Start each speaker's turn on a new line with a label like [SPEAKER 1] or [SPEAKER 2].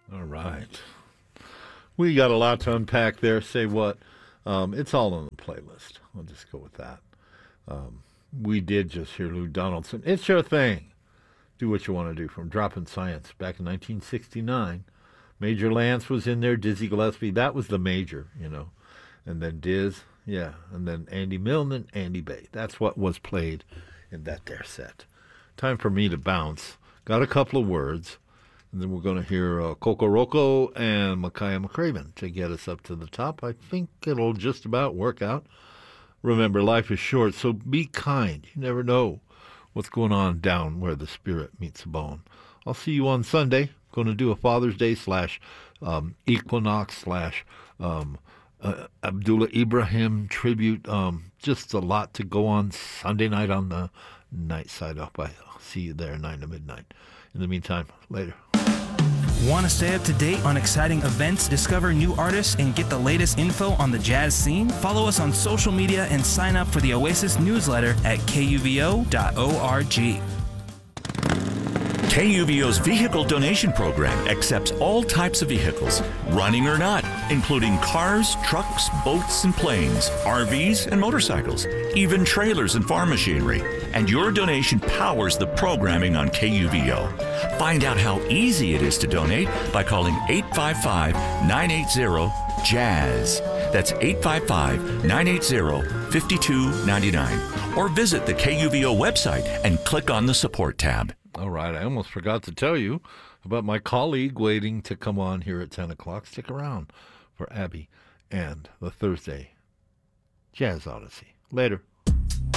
[SPEAKER 1] All right. We got a lot to unpack there. Say what? It's all on the playlist. I'll just go with that. We did just hear Lou Donaldson. It's your thing. Do what you want to do from Dropping Science back in 1969. Major Lance was in there, Dizzy Gillespie. That was the major, And then Diz, yeah. And then Andy Milne, Andy Bay. That's what was played in that there set. Time for me to bounce. Got a couple of words. And then we're going to hear Coco Roco and Micaiah McCraven to get us up to the top. I think it'll just about work out. Remember, life is short, so be kind. You never know what's going on down where the spirit meets the bone. I'll see you on Sunday. Going to do a Father's Day / Equinox / Abdullah Ibrahim tribute. Just a lot to go on Sunday night on the night side up. I'll see you there 9 to midnight. In the meantime, later.
[SPEAKER 2] Want to stay up to date on exciting events, discover new artists, and get the latest info on the jazz scene? Follow us on social media and sign up for the Oasis newsletter at kuvo.org.
[SPEAKER 3] KUVO's vehicle donation program accepts all types of vehicles, running or not, including cars, trucks, boats, and planes, RVs, and motorcycles, even trailers and farm machinery. And your donation powers the programming on KUVO. Find out how easy it is to donate by calling 855-980-JAZZ. That's 855-980-5299. Or visit the KUVO website and click on the support tab.
[SPEAKER 1] All right, I almost forgot to tell you about my colleague waiting to come on here at 10 o'clock. Stick around for Abby and the Thursday Jazz Odyssey. Later.